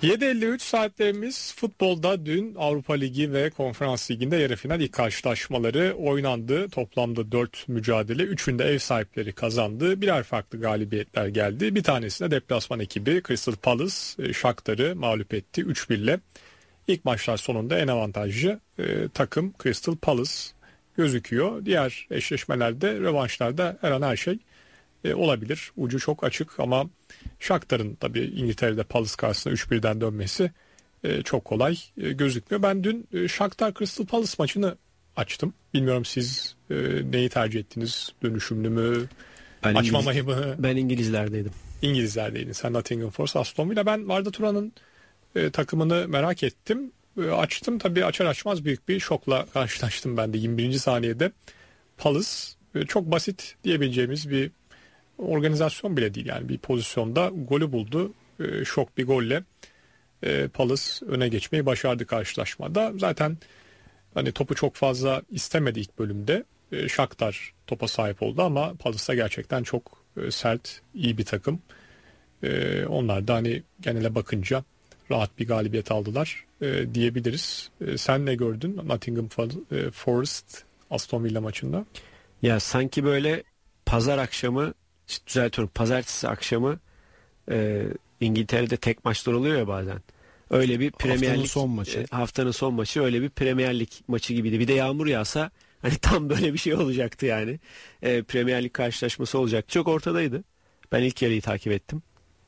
7.53 saatlerimiz futbolda dün Avrupa Ligi ve Konferans Ligi'nde yarı final ilk karşılaşmaları oynandı. Toplamda 4 mücadele, 3'ünde ev sahipleri kazandı. Birer farklı galibiyetler geldi. Bir tanesinde deplasman ekibi Crystal Palace Shakhtar'ı mağlup etti 3-1 ile. İlk maçlar sonunda en avantajlı takım Crystal Palace gözüküyor. Diğer eşleşmelerde, rövanşlarda her an her şey olabilir. Ucu çok açık ama Shakhtar'ın tabii İngiltere'de Palace karşısında 3-1'den dönmesi çok kolay gözükmüyor. Ben dün Shakhtar Crystal Palace maçını açtım. Bilmiyorum siz neyi tercih ettiniz? Dönüşümlü mü? Açmamayı mı? Ben İngilizlerdeydim. İngilizlerdeydin. Sen Nottingham Forest, Aston Villa. Ben Arda Turan'ın takımını merak ettim. Açtım. Tabii açar açmaz büyük bir şokla karşılaştım ben de. 21. saniyede Palace çok basit diyebileceğimiz bir organizasyon bile değil, yani bir pozisyonda golü buldu. Şok bir golle Palace öne geçmeyi başardı karşılaşmada. Zaten hani topu çok fazla istemedi ilk bölümde. Shakhtar topa sahip oldu ama Palace'a gerçekten çok sert, iyi bir takım. Onlar da hani genele bakınca rahat bir galibiyet aldılar diyebiliriz. Sen ne gördün Nottingham Forest Aston Villa maçında? Ya sanki böyle pazar akşamı, düzeltiyorum, pazartesi akşamı İngiltere'de tek maçlar oluyor ya bazen. Öyle bir Premier Lig son maçı. Haftanın son maçı öyle bir Premier Lig maçı gibiydi. Bir de yağmur yağsa hani tam böyle bir şey olacaktı yani. Premier Lig karşılaşması olacaktı. Çok ortadaydı. Ben ilk yarıyı takip ettim.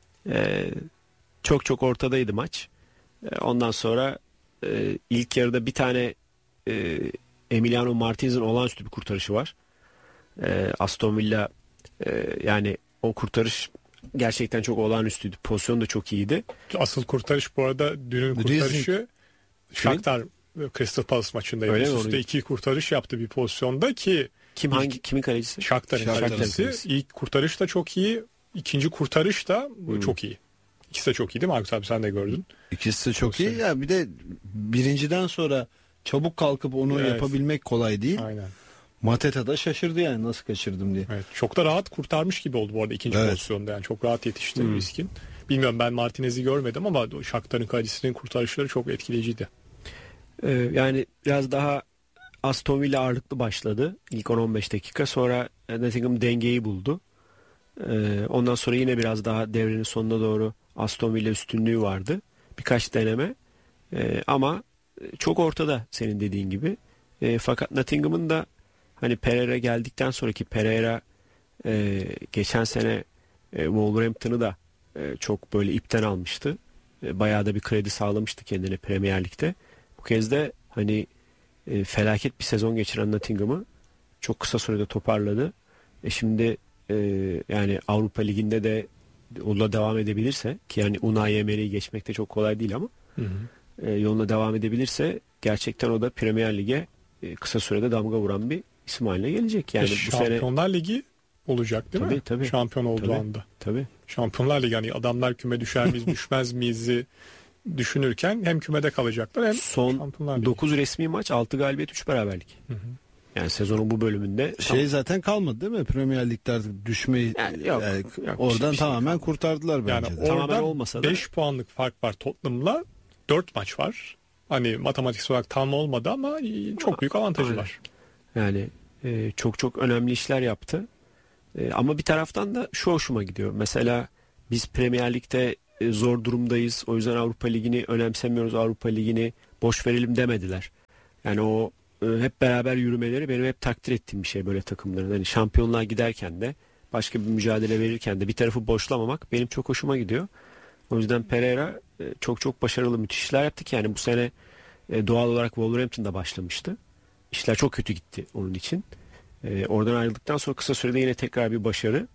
Çok ortadaydı maç. Ondan sonra ilk yarıda bir tane Emiliano Martinez'in olağanüstü bir kurtarışı var. Aston Villa yani o kurtarış gerçekten çok olağanüstüydü. Pozisyon da çok iyiydi. Asıl kurtarış bu arada dünün kurtarışı Shakhtar Crystal Palace maçında. Üst üste 2 kurtarış yaptı bir pozisyonda ki kimin kalecisi? Shakhtar'ın kalecisi. İlk kurtarış da çok iyi. İkinci kurtarış da çok iyi. İkisi de çok iyi değil mi Aykut abi, sen de gördün. İkisi de çok iyi. Ya bir de birinciden sonra çabuk kalkıp onu yapabilmek kolay değil. Aynen. Mateta da şaşırdı yani nasıl kaçırdım diye. Evet, çok da rahat kurtarmış gibi oldu bu arada ikinci pozisyonda, yani çok rahat yetişti riskin. Bilmiyorum, ben Martinez'i görmedim ama Shakhtar'ın kalecisinin kurtarışları çok etkileyiciydi. Yani biraz daha Aston Villa ağırlıklı başladı ilk 10-15 dakika, sonra Nottingham dengeyi buldu. Ondan sonra yine biraz daha devrenin sonuna doğru Aston Villa üstünlüğü vardı. Birkaç deneme ama çok ortada senin dediğin gibi. Fakat Nottingham'ın da hani Pereira geldikten sonraki Pereira geçen sene Wolverhampton'ı da çok böyle ipten almıştı. Bayağı da bir kredi sağlamıştı kendine Premier Lig'de. Bu kez de hani felaket bir sezon geçiren Nottingham'ı çok kısa sürede toparladı. Şimdi yani Avrupa Ligi'nde de yoluna devam edebilirse, ki yani Unai Emery'i geçmek de çok kolay değil ama yoluna devam edebilirse gerçekten o da Premier Lig'e kısa sürede damga vuran bir isim haline gelecek. Yani bu Şampiyonlar Ligi olacak değil mi? Tabii. Şampiyon olduğu anda. Tabii. Şampiyonlar Ligi, hani adamlar küme düşer miyiz düşmez miyiz'i düşünürken hem kümede kalacaklar hem son 9 resmi maç, 6 galibiyet 3 beraberlik. Yani sezonun bu bölümünde zaten kalmadı değil mi? Premier Lig'de artık düşmeyi yok, oradan şey tamamen kurtardılar bence. Yani de. orada olmasa da 5 puanlık fark var Tottenham'la, 4 maç var. Hani matematik olarak tam olmadı ama çok büyük avantajı var. Yani çok önemli işler yaptı. Ama bir taraftan da şu hoşuma gidiyor. Mesela biz Premier Lig'de zor durumdayız. O yüzden Avrupa Ligi'ni önemsemiyoruz. Avrupa Ligi'ni boş verelim demediler. Yani o hep beraber yürümeleri benim hep takdir ettiğim bir şey böyle takımların. Hani şampiyonluğa giderken de, başka bir mücadele verirken de bir tarafı boşlamamak benim çok hoşuma gidiyor. O yüzden Pereira çok başarılı, müthiş işler yaptı ki yani bu sene doğal olarak Wolverhampton'da başlamıştı. İşler çok kötü gitti onun için. Oradan ayrıldıktan sonra kısa sürede yine tekrar bir başarı.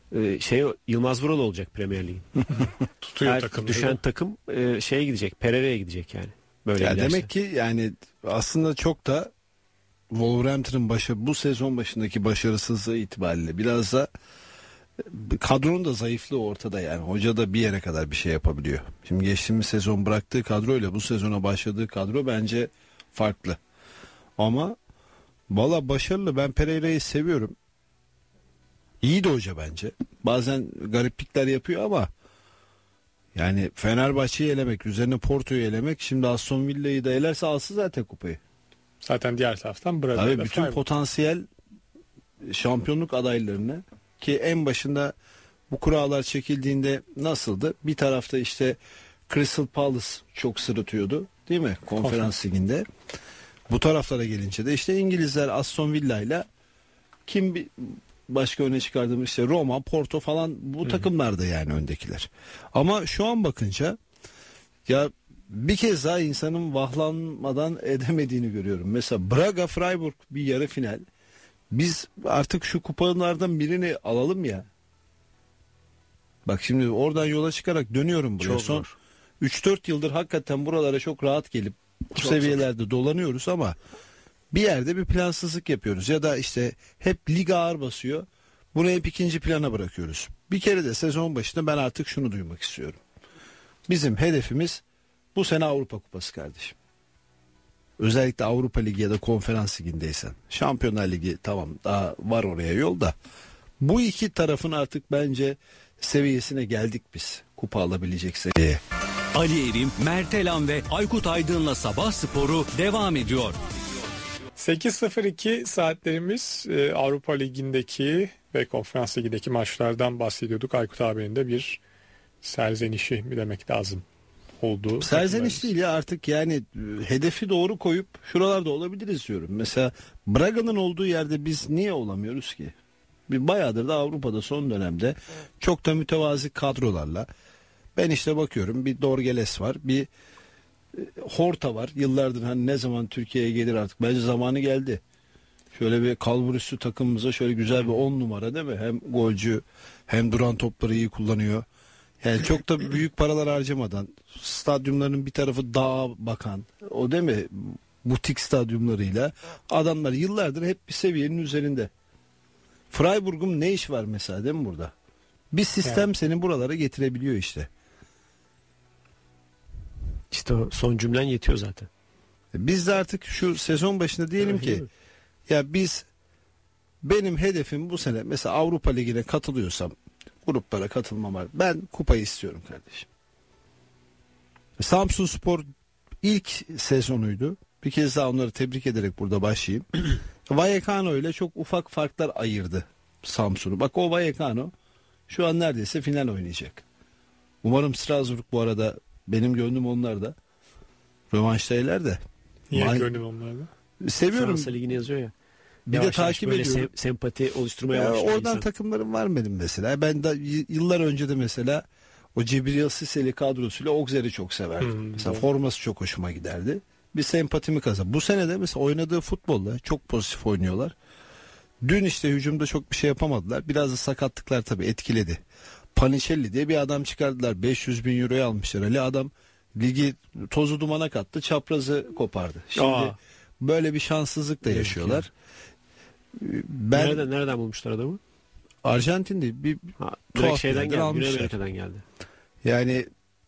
Yılmaz Vural olacak Premier Lig'in. Tutuyor takım. Düşen takım şeye gidecek, Pereira'ya gidecek yani. Böyle ya demek ki yani aslında çok da Wolverhampton'ın bu sezon başındaki başarısızlığı itibariyle biraz da kadronun da zayıflığı ortada yani. Hoca da bir yere kadar bir şey yapabiliyor. Şimdi geçtiğimiz sezon bıraktığı kadroyla bu sezona başladığı kadro bence farklı. Ama valla başarılı. Ben Pereira'yı seviyorum. İyi de hoca bence. Bazen gariplikler yapıyor ama Yani Fenerbahçe'yi elemek, üzerine Porto'yu elemek, şimdi Aston Villa'yı da elerse alsın zaten kupayı. Zaten diğer taraftan Braga Tabii ile bütün Freiburg. potansiyel şampiyonluk adaylarını, ki en başında bu kurallar çekildiğinde nasıldı? Bir tarafta işte Crystal Palace çok sırıtıyordu, değil mi? Konferans liginde. Bu taraflara gelince de işte İngilizler Aston Villa ile başka öne çıkardığımız işte Roma, Porto falan, bu takımlarda yani öndekiler. Ama şu an bakınca ya bir kez daha insanın vahlanmadan edemediğini görüyorum. Mesela Braga Freiburg bir yarı final. Biz artık şu kupalardan birini alalım ya. Bak şimdi oradan yola çıkarak dönüyorum buraya. Çok Son zor. 3-4 yıldır hakikaten buralara çok rahat gelip bu Çok seviyelerde dolanıyoruz ama bir yerde bir plansızlık yapıyoruz. Ya da işte hep lig ağır basıyor. Bunu hep ikinci plana bırakıyoruz. Bir kere de sezon başında ben artık şunu duymak istiyorum. Bizim hedefimiz bu sene Avrupa Kupası kardeşim. Özellikle Avrupa Ligi ya da Konferans Ligi'ndeysen. Şampiyonlar Ligi tamam, daha var oraya yolda. Bu iki tarafın artık bence seviyesine geldik biz. Kupa alabilecek seviyeye. Ali Erim, Mert Elan ve Aykut Aydın'la Sabah Sporu devam ediyor. 8.02 saatlerimiz, Avrupa Ligi'ndeki ve Konferans Ligi'ndeki maçlardan bahsediyorduk. Aykut abinin de bir serzenişi mi demek lazım olduğu. Serzeniş değil ya, artık yani hedefi doğru koyup şuralarda olabiliriz diyorum. Mesela Braga'nın olduğu yerde biz niye olamıyoruz ki? Bir bayağıdır da Avrupa'da son dönemde çok da mütevazi kadrolarla, ben işte bakıyorum, bir Dorgeles var, bir Horta var. Yıllardır hani ne zaman Türkiye'ye gelir artık, bence zamanı geldi. Şöyle bir kalburüstü takımımıza şöyle güzel bir 10 numara, değil mi? Hem golcü hem duran topları iyi kullanıyor. Yani çok da büyük paralar harcamadan, stadyumların bir tarafı dağa bakan, o değil mi, butik stadyumlarıyla adamlar yıllardır hep bir seviyenin üzerinde. Freiburg'un ne iş var mesela, değil mi burada? Bir sistem seni buralara getirebiliyor işte. İşte o son cümlen yetiyor zaten. Biz de artık şu sezon başında diyelim ki ya benim hedefim bu sene mesela Avrupa Ligi'ne katılıyorsam, gruplara katılmam var. Ben kupayı istiyorum kardeşim. Samsunspor ilk sezonuydu. Bir kez daha onları tebrik ederek burada başlayayım. Vallecano ile çok ufak farklar ayırdı Samsun'u. Bak o Vallecano şu an neredeyse final oynayacak. Umarım Strasbourg, bu arada benim gönlüm onlarda. Rövanştaylar da. Niye gönlüm onlarda? Seviyorum. Fransa Ligi'ni yazıyor ya. Bir Yavaş de yavaş takip böyle ediyorum. Sempati oluşturmaya başlıyor oradan insan. takımlarım var benim mesela. Ben de yıllar önce de mesela o Cebriel Siseli kadrosuyla Auxerre'i çok severdim. Mesela forması çok hoşuma giderdi. Bir sempatimi kazandı. Bu sene de mesela oynadığı futbolla çok pozitif oynuyorlar. Dün işte hücumda çok bir şey yapamadılar. Biraz da sakatlıklar tabii etkiledi. Panicelli diye bir adam çıkardılar. 500 bin euroya almışlar. Ali adam ligi tozu dumana kattı. Çaprazı kopardı. Şimdi böyle bir şanssızlık da yaşıyorlar. Ben Nereden bulmuşlar adamı? Arjantin'de bir Direkt şeyden yerden geldi. almışlar. Güney Amerika'dan geldi. Yani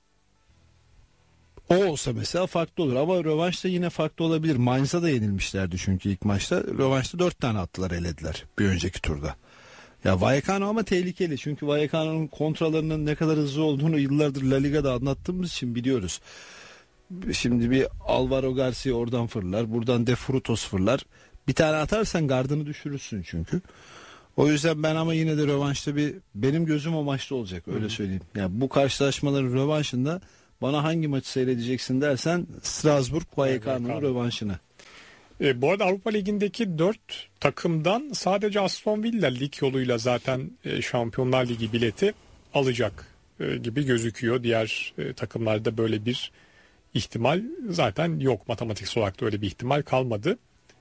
o olsa mesela farklı olur ama rövanşta yine farklı olabilir. Mainz'a da yenilmişlerdi çünkü ilk maçta. Rövanşta 4 tane attılar, elediler bir önceki turda. Ya Vallecano ama tehlikeli. Çünkü Vallecano'nun kontralarının ne kadar hızlı olduğunu yıllardır La Liga'da anlattığımız için biliyoruz. Şimdi bir Alvaro Garcia oradan fırlar. Buradan De Frutos fırlar. Bir tane atarsan gardını düşürürsün çünkü. O yüzden ben ama yine de rövanşta benim gözüm o maçta olacak, öyle söyleyeyim. Yani bu karşılaşmaların rövanşında bana hangi maçı seyredeceksin dersen Strasbourg Vallecano'nun rövanşını. Bu arada Avrupa Ligi'ndeki 4 takımdan sadece Aston Villa lig yoluyla zaten Şampiyonlar Ligi bileti alacak gibi gözüküyor. Diğer takımlarda böyle bir ihtimal zaten yok. Matematiksel olarak da öyle bir ihtimal kalmadı.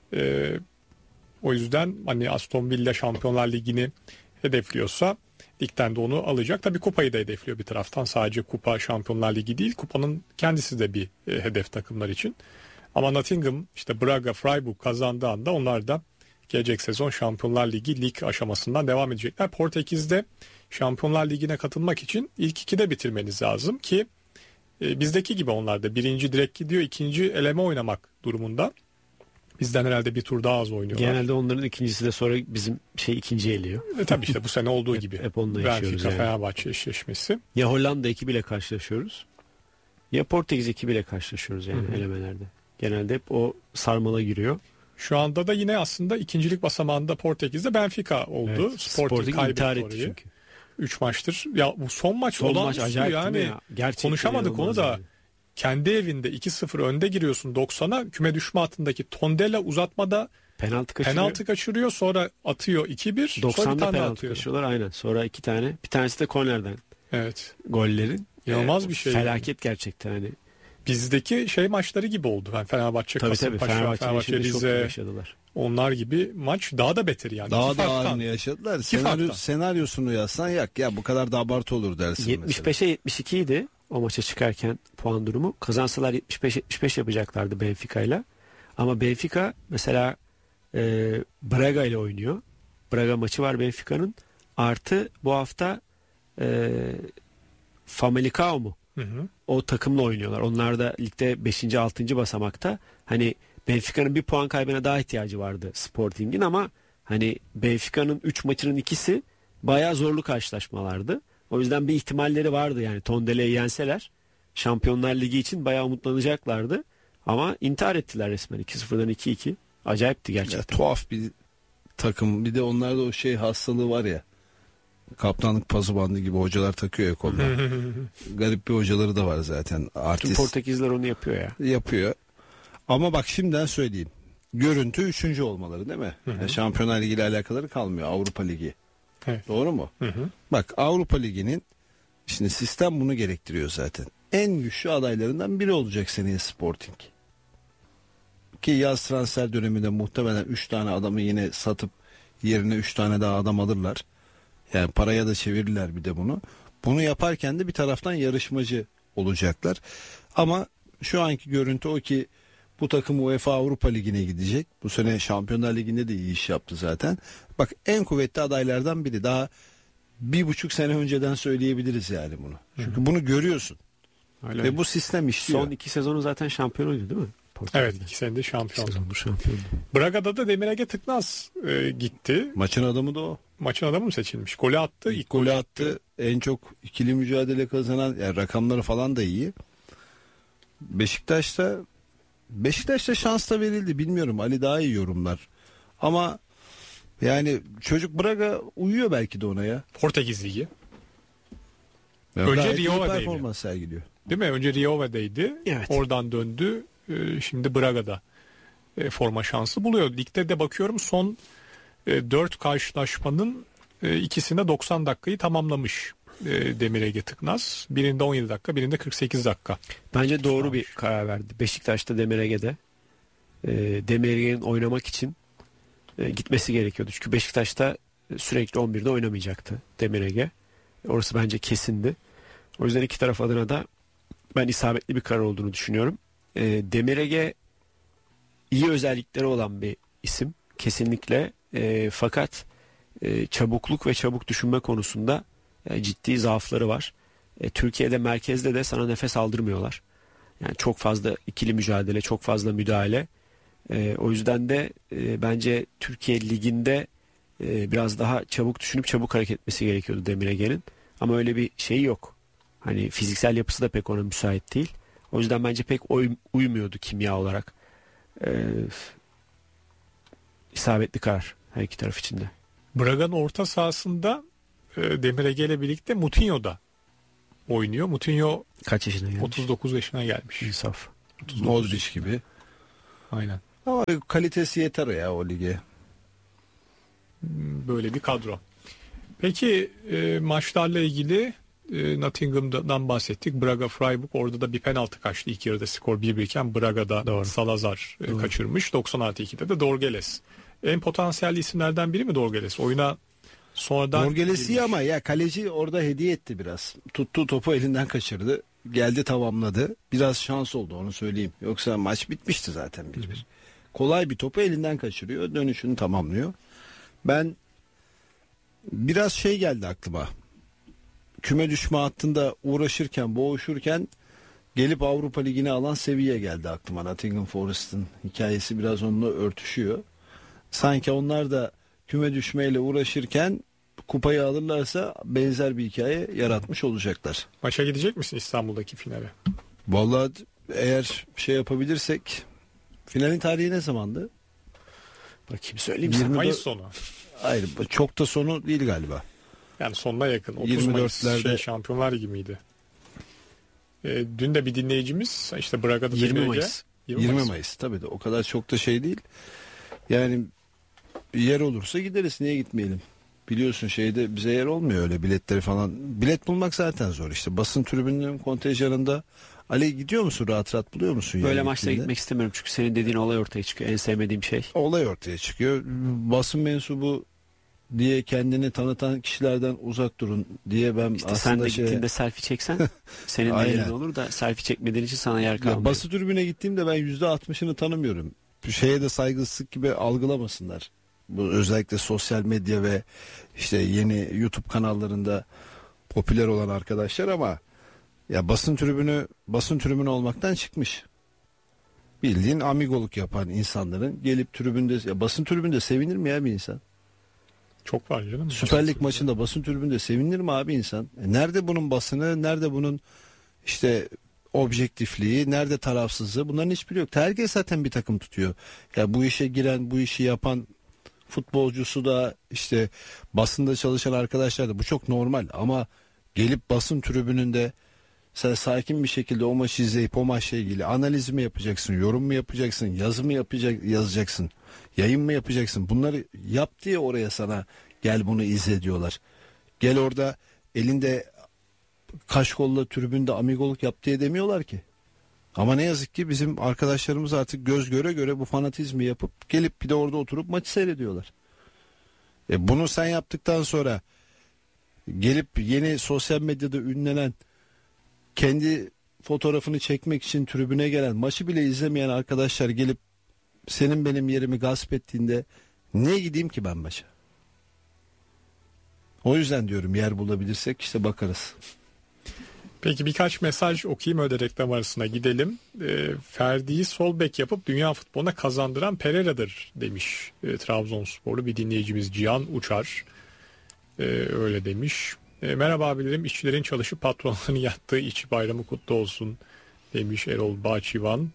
O yüzden hani Aston Villa Şampiyonlar Ligi'ni hedefliyorsa ligden de onu alacak. Tabii kupayı da hedefliyor bir taraftan. Sadece kupa Şampiyonlar Ligi değil, kupanın kendisi de bir hedef takımlar için. Ama Nottingham, işte Braga, Freiburg kazandığı anda onlar da gelecek sezon Şampiyonlar Ligi lig aşamasından devam edecekler. Portekiz'de Şampiyonlar Ligi'ne katılmak için ilk 2'de bitirmeniz lazım ki bizdeki gibi onlar da birinci direkt gidiyor, ikinci eleme oynamak durumunda. Bizden herhalde bir tur daha az oynuyorlar. Genelde onların ikincisi de sonra bizim ikinci eliyor. Tabii işte bu sene olduğu gibi. Hep onunla yaşıyoruz Benfica yani. Fenerbahçe eşleşmesi. Ya Hollanda ekibiyle karşılaşıyoruz. Ya Portekiz ekibiyle karşılaşıyoruz yani elemelerde. Genelde hep o sarmala giriyor. Şu anda da yine aslında ikincilik basamağında Portekiz'de Benfica oldu. Evet, Sporting intihar kaybetti etti orayı. çünkü. 3 maçtır. Ya bu son maç olağanüstü acayip yani. ya. Gerçekten Konuşamadık onu inanılmaz da. yani. Kendi evinde 2-0 önde giriyorsun 90'a. Küme düşme hattındaki Tondela uzatmada penaltı kaçırıyor. Sonra atıyor 2-1. Sonra bir 90'da tane penaltı atıyor. kaçırıyorlar aynen. Sonra 2 tane. Bir tanesi de kornerden Evet. gollerin. İnanılmaz bir şey. Felaket gerçekten hani. Bizdeki maçları gibi oldu. Yani Fenerbahçe, Kasımpaşa, Fenerbahçe, Rize. Yaşadılar. Onlar gibi maç daha da beter yani. Daha İki da farktan. ağırını yaşadılar. farktan. Senaryosunu yazsan ya bu kadar da abartı olur dersin 75'e 72 idi o maça çıkarken puan durumu. Kazansalar 75-75 yapacaklardı Benfica'yla. Ama Benfica mesela Braga ile oynuyor. Braga maçı var Benfica'nın. Artı bu hafta Famalicão mu? Hı. O takımla oynuyorlar. Onlar da ligde 5. 6. basamakta. Hani Benfica'nın bir puan kaybına daha ihtiyacı vardı Sporting'in ama hani Benfica'nın 3 maçının ikisi bayağı zorlu karşılaşmalardı. O yüzden bir ihtimalleri vardı yani Tondele'yi yenseler Şampiyonlar Ligi için bayağı umutlanacaklardı. Ama intihar ettiler resmen 2-0'dan 2-2. Acayipti gerçekten. Ya, tuhaf bir takım. Bir de onlarda o hastalığı var ya. Kaptanlık pazı bandı gibi hocalar takıyor ya koluna. Garip bir hocaları da var zaten. Artist. Tüm Portekizler onu yapıyor ya. Yapıyor. Ama bak şimdiden söyleyeyim. Görüntü 3. olmaları değil mi? Yani Şampiyonlar Ligi ile alakaları kalmıyor. Avrupa Ligi. Evet. Doğru mu? Bak Avrupa Ligi'nin şimdi sistem bunu gerektiriyor zaten. En güçlü adaylarından biri olacak seneye Sporting. Ki yaz transfer döneminde muhtemelen 3 tane adamı yine satıp yerine 3 tane daha adam alırlar. Yani paraya da çevirirler bir de bunu. Bunu yaparken de bir taraftan yarışmacı olacaklar. Ama şu anki görüntü o ki bu takım UEFA Avrupa Ligi'ne gidecek. Bu sene Şampiyonlar Ligi'nde de iyi iş yaptı zaten. Bak en kuvvetli adaylardan biri. Daha 1,5 sene önceden söyleyebiliriz yani bunu. Çünkü bunu görüyorsun. Öyle. Ve bu sistem işliyor. Son 2 sezonu zaten şampiyonuydu değil mi? Portekiz'de. Evet 2 senedir şampiyon. Şampiyondu. Braga'da da Demir Ege Tıknaz gitti. Maçın adamı da o. Maçın adamı mı seçilmiş? Golü attı. İlk golü attı. En çok ikili mücadele kazanan yani rakamları falan da iyi. Beşiktaş'ta şans da verildi. Bilmiyorum. Ali daha iyi yorumlar. Ama yani çocuk Braga uyuyor belki de ona ya. Portekiz Ligi. Yani Önce gayet iyi Rio'daydı. performans sergiliyor. Değil mi? Önce Rio'daydı. Evet. Oradan döndü. Şimdi Braga'da forma şansı buluyor. Ligde de bakıyorum son 4 karşılaşmanın ikisinde 90 dakikayı tamamlamış Demir Ege Tıknaz. Birinde 17 dakika, birinde 48 dakika. Bence doğru bir karar verdi. Beşiktaş'ta Demir Ege'de. Demir Ege'nin oynamak için gitmesi gerekiyordu. Çünkü Beşiktaş'ta sürekli 11'de oynamayacaktı Demir Ege. Orası bence kesindi. O yüzden iki taraf adına da ben isabetli bir karar olduğunu düşünüyorum. Demir Ege iyi özellikleri olan bir isim. Kesinlikle. Fakat çabukluk ve çabuk düşünme konusunda ciddi zaafları var. Türkiye'de merkezde de sana nefes aldırmıyorlar. Yani çok fazla ikili mücadele, çok fazla müdahale. O yüzden de bence Türkiye Ligi'nde biraz daha çabuk düşünüp çabuk hareket etmesi gerekiyordu Demir Ege'nin. Ama öyle bir şey yok. Hani fiziksel yapısı da pek ona müsait değil. O yüzden bence pek uymuyordu kimya olarak. İsabetli karar her iki taraf için de. Braga'nın orta sahasında Demir Ege ile birlikte Moutinho da oynuyor. Moutinho Kaç yaşına gelmiş? 39 yaşına gelmiş. İnsaf. Modric gibi. Aynen. Ama kalitesi yeter ya o lige. Böyle bir kadro. Peki maçlarla ilgili Nottingham'dan bahsettik. Braga Freiburg orada da bir penaltı kaçtı. İlk yarıda skor 1-1 iken Braga'da Salazar kaçırmış. 90+2'de de Dorgeles. En potansiyelli isimlerden biri mi Dorgeles? Oyuna sonradan Dorgeles iyi ama ya kaleci orada hediye etti biraz. Tuttuğu topu elinden kaçırdı. Geldi tamamladı. Biraz şans oldu onu söyleyeyim. Yoksa maç bitmişti zaten 1-1. Kolay bir topu elinden kaçırıyor. Dönüşünü tamamlıyor. Ben biraz geldi aklıma. Küme düşme hattında uğraşırken, boğuşurken gelip Avrupa Ligi'ni alan Sevilla geldi aklıma. Nottingham Forest'ın hikayesi biraz onunla örtüşüyor. Sanki onlar da küme düşmeyle uğraşırken kupayı alırlarsa benzer bir hikaye yaratmış olacaklar. Maça gidecek misin İstanbul'daki finale? Vallahi eğer şey yapabilirsek, finalin tarihi ne zamandı? Bakayım söyleyeyim sana. Mayıs sonu. Hayır, çok da sonu değil galiba. Yani sonuna yakın. 30 Mayıs 24'lerde Şampiyonlar Ligi miydi? Dün de bir dinleyicimiz işte Braga'da 20 Mayıs. 20 Mayıs tabii de o kadar çok da şey değil. Yani yer olursa gideriz, niye gitmeyelim? Biliyorsun şeyde bize yer olmuyor öyle biletleri falan. Bilet bulmak zaten zor işte. Basın tribününün kontenjanında. Ali gidiyor musun, rahat rahat buluyor musun? Böyle maçlara gitmek istemiyorum çünkü senin dediğin olay ortaya çıkıyor. En sevmediğim şey. Olay ortaya çıkıyor. Basın mensubu diye kendini tanıtan kişilerden uzak durun diye ben İşte aslında sen de gittiğinde selfie çeksen senin de Aynen. yerin olur da selfie çekmediğin için sana yer kalmıyor. Basın tribüne gittiğimde ben %60'ını tanımıyorum. Şeye de saygısızlık gibi algılamasınlar. Bu özellikle sosyal medya ve işte yeni YouTube kanallarında popüler olan arkadaşlar, ama ya basın tribünü olmaktan çıkmış. Bildiğin amigoluk yapan insanların gelip tribünde, ya basın tribünde sevinir mi ya bir insan? Çok var canım. Süper Lig maçında basın tribünde sevinir mi abi insan? Nerede bunun basını, nerede bunun işte objektifliği, nerede tarafsızlığı? Bunların hiçbiri yok. Herkes zaten bir takım tutuyor. Ya bu işe giren, bu işi yapan futbolcusu da işte basında çalışan arkadaşlar da bu çok normal, ama gelip basın tribününde sen sakin bir şekilde o maçı izleyip o maçla ilgili analiz mi yapacaksın, yorum mu yapacaksın, yazı mı yazacaksın, yayın mı yapacaksın? Bunları yap diye oraya sana gel bunu izle diyorlar. Gel orada elinde kaş kolla tribünde amigoluk yap diye demiyorlar ki. Ama ne yazık ki bizim arkadaşlarımız artık göz göre göre bu fanatizmi yapıp gelip bir de orada oturup maçı seyrediyorlar. Bunu sen yaptıktan sonra gelip yeni sosyal medyada ünlenen, kendi fotoğrafını çekmek için tribüne gelen, maçı bile izlemeyen arkadaşlar gelip senin benim yerimi gasp ettiğinde niye gideyim ki ben maça? O yüzden diyorum, yer bulabilirsek işte bakarız. Peki birkaç mesaj okuyayım, öyle reklam arasına gidelim. Ferdi'yi sol bek yapıp dünya futboluna kazandıran Pereira'dır demiş Trabzonsporlu bir dinleyicimiz Cihan Uçar. Öyle demiş. Merhaba abilerim, işçilerin çalışıp patronların yattığı işçi bayramı kutlu olsun demiş Erol Bağçıvan.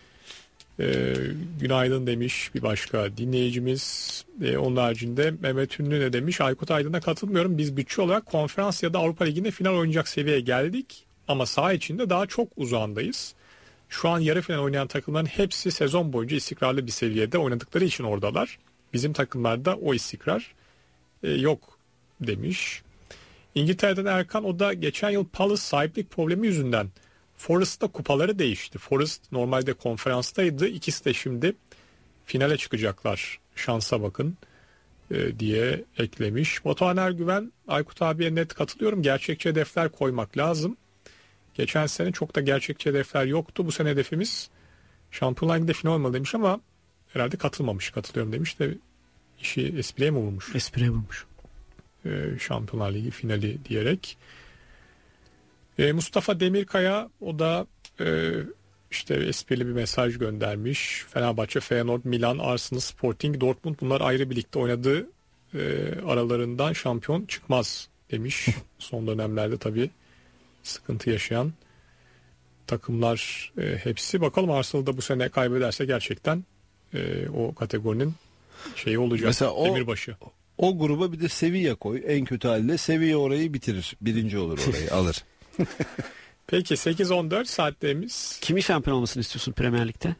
Günaydın demiş bir başka dinleyicimiz. Onun haricinde Mehmet Ünlü ne demiş? Aykut Aydın'a katılmıyorum. Biz bütçe olarak konferans ya da Avrupa Ligi'nde final oynayacak seviyeye geldik. Ama saha içinde daha çok uzağındayız. Şu an yarı final oynayan takımların hepsi sezon boyunca istikrarlı bir seviyede oynadıkları için oradalar. Bizim takımlarda o istikrar yok demiş. İngiltere'den Erkan, o da geçen yıl Palace sahiplik problemi yüzünden Forest'ta kupaları değişti. Forest normalde konferanstaydı. İkisi de şimdi finale çıkacaklar. Şansa bakın diye eklemiş. Batuhan Ergüven, Aykut abiye net katılıyorum. Gerçekçi hedefler koymak lazım. Geçen sene çok da gerçekçi hedefler yoktu. Bu sene hedefimiz Şampiyonlar Ligi'nde final olmalı demiş ama herhalde katılmamış. Katılıyorum demiş de işi espriye mi vurmuş? Espriye vurmuş. Şampiyonlar Ligi finali diyerek. Mustafa Demirkaya, o da işte esprili bir mesaj göndermiş. Fenerbahçe, Feyenoord, Milan, Arsenal, Sporting, Dortmund, bunlar ayrı birlikte oynadığı aralarından şampiyon çıkmaz demiş. Son dönemlerde tabii sıkıntı yaşayan takımlar hepsi. Bakalım Arsenal'da bu sene kaybederse gerçekten o kategorinin şeyi olacak. Mesela demirbaşı. O gruba bir de Sevilla koy. En kötü halde Sevilla orayı bitirir. Birinci olur, orayı alır. Peki 8-14 saatlerimiz. Kimin şampiyon olmasını istiyorsun Premier Lig'de?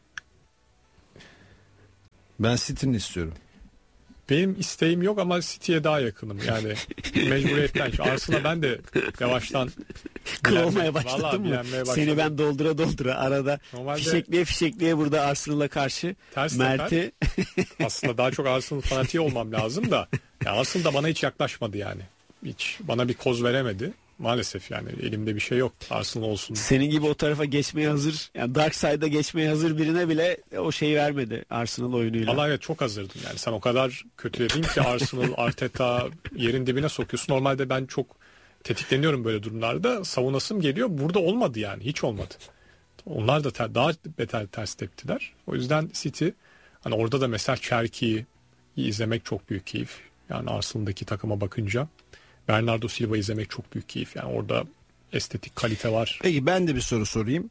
Ben City'ni istiyorum. Benim isteğim yok ama City'ye daha yakınım. Yani mecburiyetten. Arsenal'a ben de yavaştan Kılmaya başladım mı? Seni ben doldura arada normalde fişekliye burada Arsenal'a karşı Mert'i. Aslında daha çok Arsenal fanatiği olmam lazım da. Ya Arsenal da bana hiç yaklaşmadı yani. Hiç bana bir koz veremedi. Maalesef yani elimde bir şey yok Arsenal olsun. Senin gibi o tarafa geçmeye hazır, yani Dark Side'a geçmeye hazır birine bile o şeyi vermedi Arsenal oyunuyla. Vallahi evet, çok hazırdım yani. Sen o kadar kötüledin ki Arsenal, Arteta yerin dibine sokuyorsun. Normalde ben çok tetikleniyorum böyle durumlarda. Savunasım geliyor. Burada olmadı yani. Hiç olmadı. Onlar da daha beter ters teptiler. O yüzden City, hani orada da mesela Cherki'yi izlemek çok büyük keyif. Yani Arsenal'daki takıma bakınca Bernardo Silva'yı izlemek çok büyük keyif. Yani orada estetik kalite var. Peki ben de bir soru sorayım.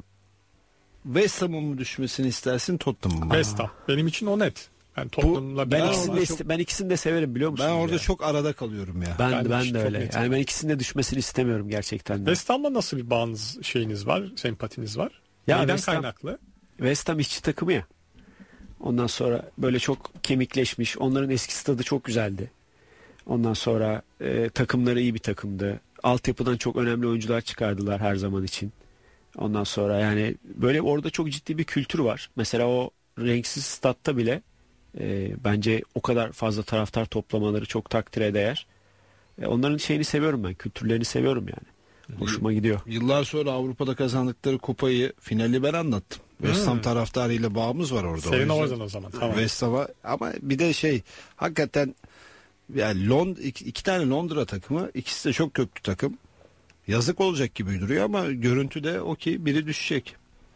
West Ham'ın mı düşmesini istersin, Tottenham'ın mı? West Ham. Benim için o net. Ben Tottenham'la Ben ikisini de severim, biliyor musun? Ben orada çok arada kalıyorum ya. Ben de öyle. netim. Yani ben ikisinin de düşmesini istemiyorum gerçekten de. West Ham'la nasıl bir bağınız, şeyiniz var, sempatiniz var? Ya Neyden West Ham- kaynaklı? West Ham işçi takımı ya. Ondan sonra böyle çok kemikleşmiş. Onların eski stadı çok güzeldi. Ondan sonra takımları iyi bir takımdı. Altyapıdan çok önemli oyuncular çıkardılar her zaman için. Ondan sonra yani böyle orada çok ciddi bir kültür var. Mesela o renksiz statta bile bence o kadar fazla taraftar toplamaları çok takdire değer. Onların şeyini seviyorum ben. Kültürlerini seviyorum yani. Hoşuma gidiyor. Yıllar sonra Avrupa'da kazandıkları kupayı, finali ben anlattım. West Ham taraftarıyla bağımız var orada. Senin O yüzden oradan o zaman. Tamam. West Ham'a, ama bir de hakikaten yani iki tane Londra takımı, ikisi de çok köklü takım. Yazık olacak gibi duruyor ama görüntü de o ki biri düşecek.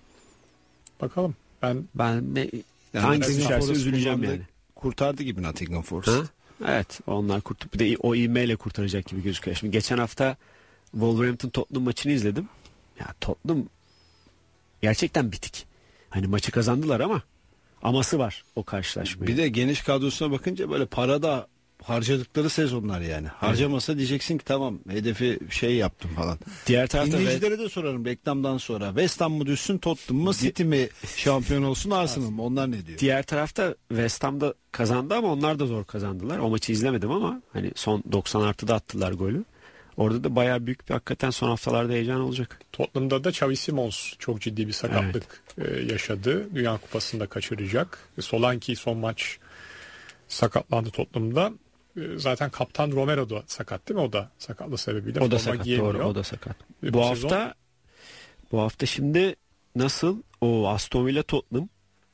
Bakalım. Ben Yani hangisi Nottingham düşerse Forest üzüleceğim kullandı, yani. Kurtardı gibi Nottingham Forest. Ha? Evet, onlar bir de o ivmeyle kurtaracak gibi gözüküyor. Şimdi geçen hafta Wolverhampton Tottenham maçını izledim. Ya Tottenham gerçekten bitik. Hani maçı kazandılar ama aması var o karşılaşmayı. Bir de geniş kadrosuna bakınca böyle para da harcadıkları sezonlar yani. Harcamasa diyeceksin ki tamam, hedefi yaptım falan. Diğer tarafta dinleyicilere de sorarım reklamdan sonra. West Ham mı düşsün, Tottenham mı, City mi şampiyon olsun, Arsenal mı? Onlar ne diyor? diğer tarafta West Ham'da kazandı ama onlar da zor kazandılar. O maçı izlemedim ama hani son 90 artıda attılar golü. Orada da bayağı büyük bir, hakikaten son haftalarda heyecan olacak. Tottenham'da da Xavi Simons çok ciddi bir sakatlık yaşadı. Dünya Kupası'nda kaçıracak. Solanke son maç sakatlandı Tottenham'da. Zaten kaptan Romero da sakat değil mi? O da sakatlığı sebebiyle O da forma sakat, giyemiyor. doğru, o da sakat. Bu Bu hafta şimdi nasıl? O Aston Villa Tottenham,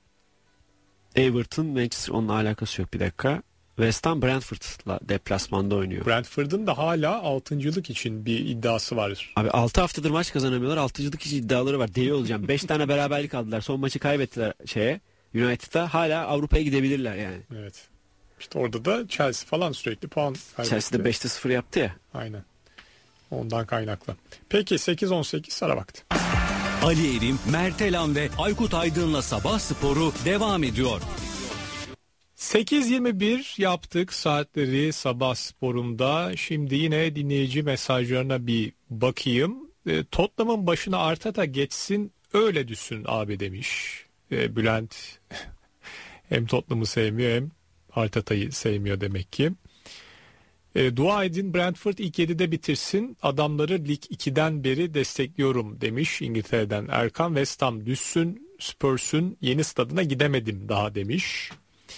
Everton Manchester, onunla alakası yok, bir dakika. West Ham Brentford'la deplasmanda oynuyor. Brentford'un da hala 6.lık için bir iddiası var. Abi 6 haftadır maç kazanamıyorlar. 6.lık için iddiaları var. Deli olacağım. 5 tane beraberlik aldılar. Son maçı kaybettiler United'a. Hala Avrupa'ya gidebilirler yani. Evet. İşte orada da Chelsea falan sürekli puan kaybetti. Chelsea de 5'te 0 yaptı ya. Aynen. Ondan kaynaklı. Peki 8-18 ara vakti. Ali Erim, Mert Elan ve Aykut Aydın'la Sabah Sporu devam ediyor. 8.21 yaptık saatleri Sabah Spor'umda. Şimdi yine dinleyici mesajlarına bir bakayım. Tottenham'ın başına Arteta geçsin, öyle düşsün abi demiş. Bülent hem Tottenham'ı sevmiyor hem Arteta'yı sevmiyor demek ki. Dua edin Brentford ilk 7'de bitirsin. Adamları Lig 2'den beri destekliyorum demiş İngiltere'den Erkan. West Ham düşsün, Spurs'un yeni stadına gidemedim daha demiş.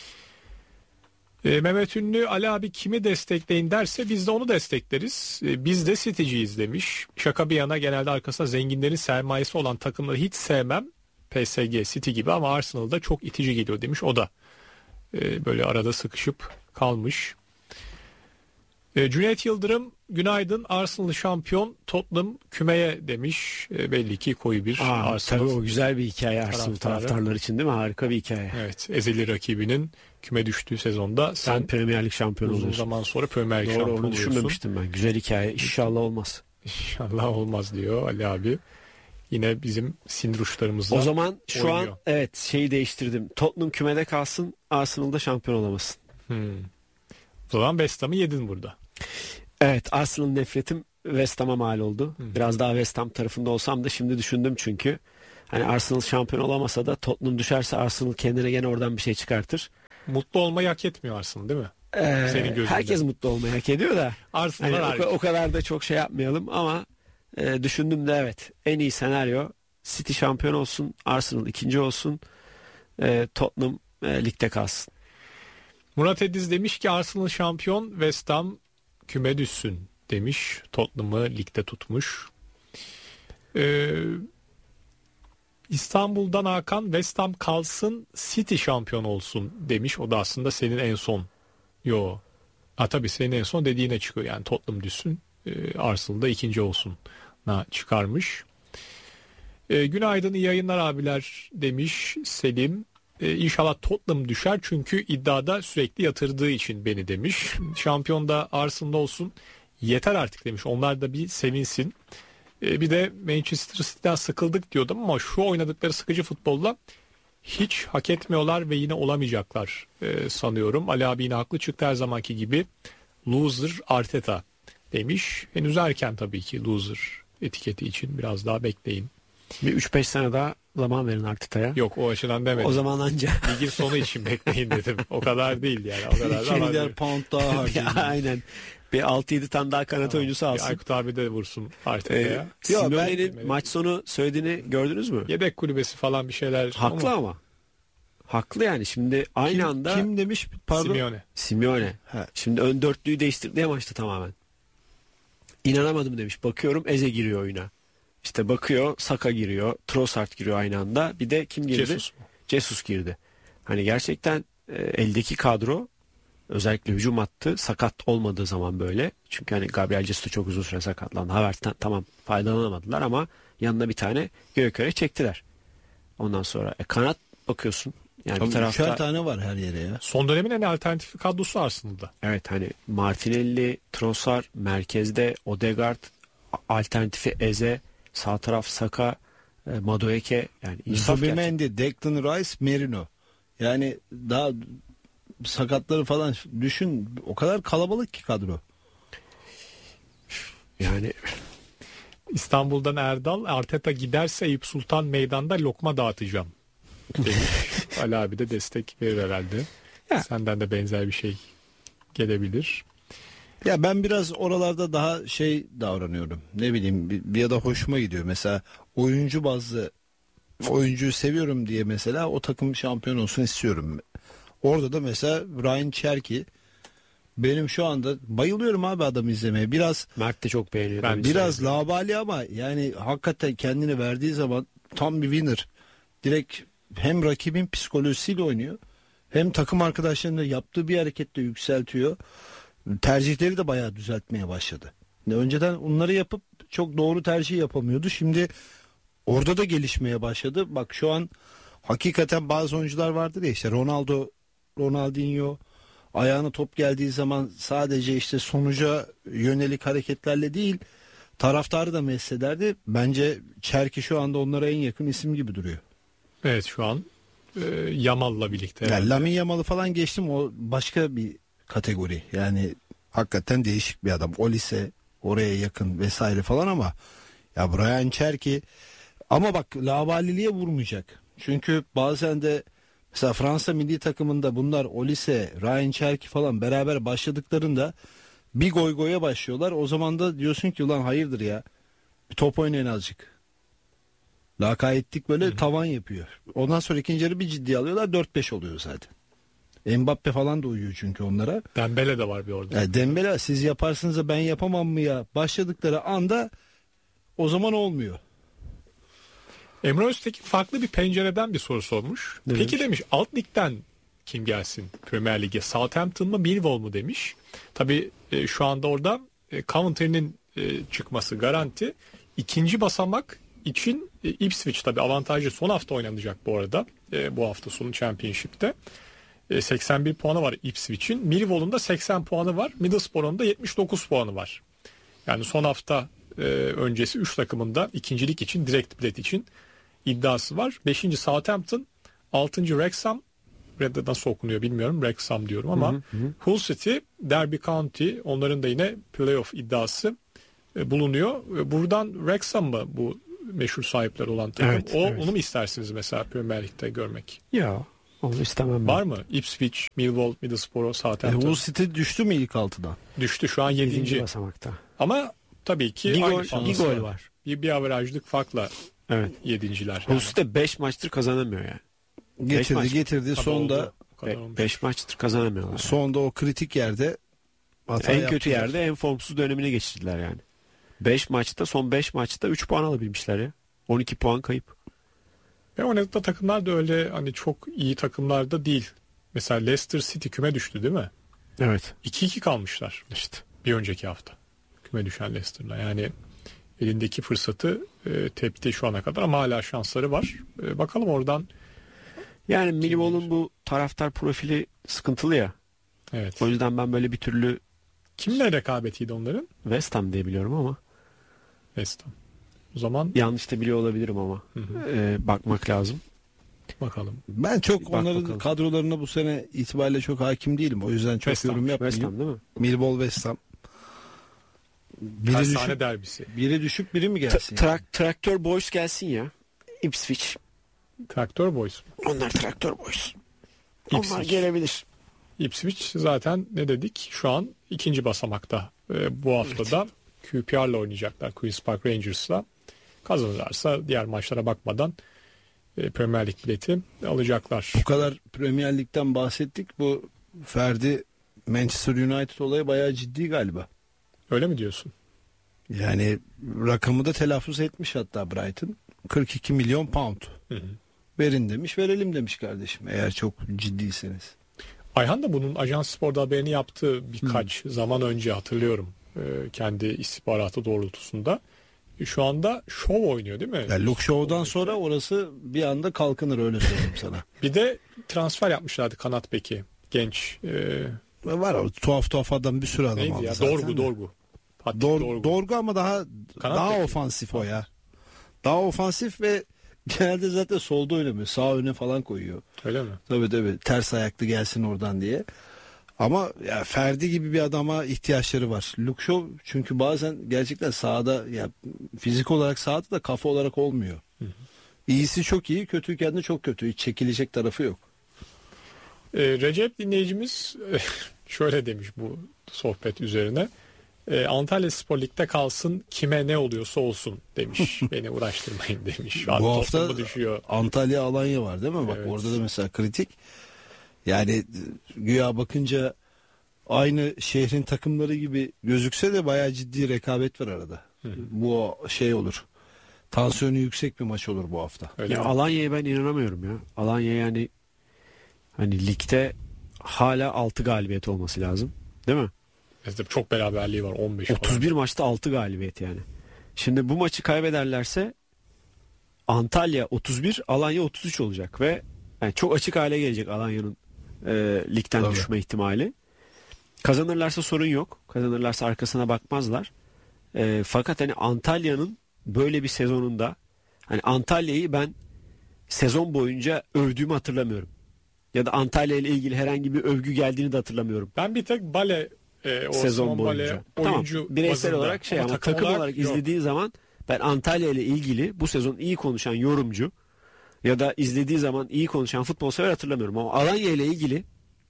Mehmet Ünlü, Ali abi kimi destekleyin derse biz de onu destekleriz. Biz de City'ciyiz demiş. Şaka bir yana, genelde arkasında zenginlerin sermayesi olan takımları hiç sevmem. PSG, City gibi, ama Arsenal'da çok itici geliyor demiş. O da böyle arada sıkışıp kalmış. Cüneyt Yıldırım, günaydın, Arsenal şampiyon, Tottenham kümeye demiş. Belli ki koyu bir Arsenal. Tabii o güzel bir hikaye Arsenal taraftarlar için, değil mi? Harika bir hikaye. Evet, ezeli rakibinin küme düştüğü sezonda sen Premier Lig şampiyonu uzun oluyorsun. zaman sonra Premier Lig şampiyonu onu oluyorsun. düşünmemiştim ben. Güzel hikaye. İnşallah olmaz. İnşallah olmaz diyor Ali abi. Yine bizim siniruşlarımızla o zaman şu oynuyor. an evet şeyi değiştirdim. Tottenham kümede kalsın, Arsenal'da şampiyon olamasın. O zaman West Ham'ı yedin burada. Evet, Arsenal nefretim West Ham'a mal oldu. Biraz daha West Ham tarafında olsam da şimdi düşündüm çünkü. Hani Arsenal şampiyon olamasa da Tottenham düşerse Arsenal kendine gene oradan bir şey çıkartır. Mutlu olmayı hak etmiyor Arsenal değil mi? Senin gözünde. Herkes mutlu olmayı hak ediyor da. Arsenal hani o kadar da çok şey yapmayalım ama düşündüm de evet, en iyi senaryo City şampiyon olsun, Arsenal ikinci olsun, Tottenham ligde kalsın. Murat Ediz demiş ki Arsenal şampiyon, West Ham küme düşsün demiş. Tottenham'ı ligde tutmuş. İstanbul'dan Hakan, West Ham kalsın, City şampiyon olsun demiş. O da aslında senin en son. Tabii senin en son dediğine çıkıyor. Yani Tottenham düşsün, Arsenal'da ikinci olsun çıkarmış. Günaydın, iyi yayınlar abiler demiş Selim. İnşallah Tottenham düşer çünkü iddiada sürekli yatırdığı için beni demiş. Şampiyonda Arsenal olsun yeter artık demiş. Onlar da bir sevinsin. Bir de Manchester City'den sıkıldık diyordum ama şu oynadıkları sıkıcı futbolla hiç hak etmiyorlar ve yine olamayacaklar sanıyorum. Ali abi yine haklı çıktı her zamanki gibi. Loser Arteta demiş. Henüz erken tabii ki loser etiketi için, biraz daha bekleyin. Bir 3-5 sene daha zaman verin Arteta'ya. Yok, o açıdan demedim. O zaman anca. Ligin sonu için bekleyin dedim. O kadar değil yani. O kadar 2 milyar pound daha harcayın. Aynen. Bir 6-7 tane daha kanat oyuncusu alsın. Aykut abi de vursun Arteta'ya. Simeone'nin maç sonu söylediğini gördünüz mü? Yedek kulübesi falan bir şeyler. Haklı ama. Haklı yani. Şimdi aynı anda. Kim demiş? Pardon. Simeone. He. Şimdi ön dörtlüğü değiştirdi maçta tamamen. İnanamadım demiş. Bakıyorum Eze giriyor oyuna. İşte bakıyor Saka giriyor. Trossard giriyor aynı anda. Bir de kim girdi? Jesus girdi. Hani gerçekten eldeki kadro, özellikle hücum hattı sakat olmadığı zaman böyle. Çünkü hani Gabriel Jesus çok uzun süre sakatlandı. Havertz'ten tamam faydalanamadılar ama yanına bir tane Gökör'e çektiler. Ondan sonra kanat bakıyorsun. Yani Tabii bir tarafta 3'er tane var her yere ya. Son dönemin en alternatif kadrosu Arsenal'da. evet, hani Martinelli, Trossard, merkezde Odegaard, alternatifi Eze, sağ taraf Saka, Madueke, yani insaf gerçekten. Zubimendi, Declan Rice, Merino. Yani daha sakatları falan düşün, o kadar kalabalık ki kadro. Yani İstanbul'dan Erdal, Arteta giderse Eyüp Sultan Meydan'da lokma dağıtacağım demiş. Ali abi de destek verir herhalde. Ya. Senden de benzer bir şey gelebilir. Ya ben biraz oralarda daha şey davranıyorum. Ne bileyim, bir ya da hoşuma gidiyor. Mesela oyuncu bazlı oyuncuyu seviyorum diye mesela o takım şampiyon olsun istiyorum. Orada da mesela Ryan Cherki, benim şu anda bayılıyorum abi adamı izlemeye. Biraz Mert de çok beğeniyor. Ben biraz labali ama yani hakikaten kendini verdiği zaman tam bir winner. Direkt hem rakibin psikolojisiyle oynuyor, hem takım arkadaşlarının yaptığı bir hareketle yükseltiyor. Tercihleri de bayağı düzeltmeye başladı. Önceden onları yapıp çok doğru tercih yapamıyordu. Şimdi orada da gelişmeye başladı. Bak şu an hakikaten bazı oyuncular vardır ya, işte Ronaldinho ayağına top geldiği zaman sadece işte sonuca yönelik hareketlerle değil, taraftarı da meshederdi. Bence Cherki şu anda onlara en yakın isim gibi duruyor. Evet, şu an Yamal'la birlikte. Yani Lamine Yamal'ı falan geçtim, o başka bir kategori. Yani hakikaten değişik bir adam. Olise oraya yakın vesaire falan ama ya Brian Cherki, ama bak lavaliliğe vurmayacak. Çünkü bazen de mesela Fransa milli takımında bunlar Olise, Ryan Cherki falan beraber başladıklarında bir goy goya başlıyorlar. O zaman da diyorsun ki ulan hayırdır ya, bir top oynayın azıcık. Lakayetlik böyle tavan yapıyor. Ondan sonra ikinci yarı bir ciddiye alıyorlar, 4-5 oluyor zaten. Mbappe falan da uyuyor çünkü onlara. Dembele de var bir orada. Yani Dembele siz yaparsınız da ben yapamam mı ya başladıkları anda o zaman olmuyor. Emre Öztekin farklı bir pencereden bir soru sormuş. Ne Peki demiş? demiş, alt ligden kim gelsin Premier Lig'e? Southampton mı, Millwall mu demiş. Tabii şu anda orada Coventry'nin çıkması garanti. İkinci basamak için Ipswich tabii avantajlı. Son hafta oynanacak bu arada. Bu hafta sonu Championship'te. 81 puanı var Ipswich'in. Millwall'un da 80 puanı var. Middlesbrough'un da 79 puanı var. Yani son hafta öncesi 3 takımın da ikincilik için, direkt bilet için iddiası var. 5. Southampton, 6. Wrexham, nasıl okunuyor bilmiyorum, Wrexham diyorum ama Hull City, Derby County, onların da yine playoff iddiası bulunuyor. Buradan Wrexham mı bu meşhur sahipler olan takım? Evet, evet. Onu mu istersiniz mesela Premier Lig'de görmek? ya onu istemem ben. Var mı? Ipswich, Millwall, Middlesbrough, Southampton. Hull City düştü mü ilk 6'dan? Düştü şu an 7. basamakta. Ama tabii ki Bir aynı gol, puanı bir gol var. Bir averajlık farkla Evet. 7.'ler. Hull City 5 maçtır kazanamıyor yani. Getirdi sonda 5 maçtır kazanamıyorlar. sonda o kritik yerde hata En yaptılar. kötü yerde en formsuz dönemine geçirdiler yani. 5 maçta, son 5 maçta 3 puan alabilmişler ya. 12 puan kayıp. Ve oynadıkları takımlar da öyle hani çok iyi takımlar da değil. Mesela Leicester City küme düştü değil mi? Evet. 2-2 kalmışlar İşte. bir önceki hafta. Küme düşen Leicester'la. Yani elindeki fırsatı tepti şu ana kadar ama hala şansları var. Bakalım oradan. Yani Millwall'un bu taraftar profili sıkıntılı ya. Evet. O yüzden ben böyle bir türlü kimle rekabetiydi onların? West Ham diye biliyorum ama. West Ham. O zaman yanlış da biliyor olabilirim ama. Bakmak lazım. Bakalım. Ben çok onların bakalım. kadrolarına bu sene itibariyle çok hakim değilim. O yüzden çok West Ham. yorum West yapmayayım. Ham değil mi? Millwall West Ham. Biri Tersane düşük, derbisi. biri düşük biri mi gelsin? Traktör Boys gelsin ya. Ipswich. Traktör Boys. Onlar Traktör Boys. Onlar Ipswich. gelebilir. Ipswich zaten ne dedik? Şu an ikinci basamakta. Bu haftada QPR'la oynayacaklar. Queen's Park Rangers'la. Kazanırlarsa diğer maçlara bakmadan Premier Lig bileti alacaklar. Bu kadar Premier Lig'den bahsettik. Bu Ferdi Manchester United olayı bayağı ciddi galiba. Öyle mi diyorsun? Yani rakamı da telaffuz etmiş hatta Brighton. 42 milyon pound. Verin demiş, verelim demiş kardeşim. Eğer çok ciddiyseniz. Ayhan da bunun Ajans Spor'da haberini yaptığı birkaç zaman önce hatırlıyorum. Kendi istihbaratı doğrultusunda. Şu anda şov oynuyor değil mi? Yani Luke Shaw'dan sonra orası bir anda kalkınır, öyle söyleyeyim sana. Bir de transfer yapmışlardı kanat beki. Genç. Var o tuhaf adam, bir sürü adam Neydi aldı ya? zaten. Dorgu. Patrick Dorgu. Dorgu ama daha beki. ofansif o ya. Daha ofansif ve genelde zaten solda oynamıyor. Sağ öne falan koyuyor. Öyle mi? Tabii. Ters ayaklı gelsin oradan diye. Ama ya Ferdi gibi bir adama ihtiyaçları var. Luke Shaw çünkü bazen gerçekten sahada, ya fizik olarak sahada da kafa olarak olmuyor. İyisi çok iyi, kötüyken de çok kötü. Hiç çekilecek tarafı yok. Recep dinleyicimiz şöyle demiş bu sohbet üzerine. Antalya Spor Lig'de kalsın, kime ne oluyorsa olsun demiş. Beni uğraştırmayın demiş. Bu hafta düşüyor. Antalya Alanya var değil mi? Bak Evet. orada da mesela kritik. Yani güya bakınca aynı şehrin takımları gibi gözükse de bayağı ciddi rekabet var arada. Bu şey olur. Tansiyonu yüksek bir maç olur bu hafta. Öyle Ya mi? Alanya'ya ben inanamıyorum ya. Alanya yani hani ligde hala 6 galibiyet olması lazım. Değil mi? Mesela çok beraberliği var 15 falan. 31 maçta 6 galibiyet yani. Şimdi bu maçı kaybederlerse Antalya 31, Alanya 33 olacak ve yani çok açık hale gelecek Alanya'nın ligden Tabii. düşme ihtimali. Kazanırlarsa sorun yok. Kazanırlarsa arkasına bakmazlar. Fakat hani Antalya'nın böyle bir sezonunda, hani Antalya'yı ben sezon boyunca övdüğümü hatırlamıyorum. Ya da Antalya ile ilgili herhangi bir övgü geldiğini de hatırlamıyorum. Ben bir tek Bale Sezon boyunca. oyuncu Tamam, bireysel bazında. olarak ama takım olarak yok. izlediği zaman ben Antalya ile ilgili bu sezon iyi konuşan yorumcu ya da izlediği zaman iyi konuşan futbol sever hatırlamıyorum. Ama Alanya ile ilgili